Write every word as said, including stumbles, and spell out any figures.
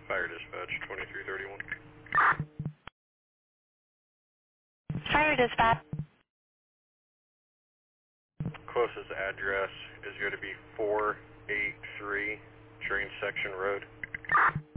Fire dispatch, twenty-three thirty-one. Fire dispatch. Closest address is going to be four eighty-three Train Section Road.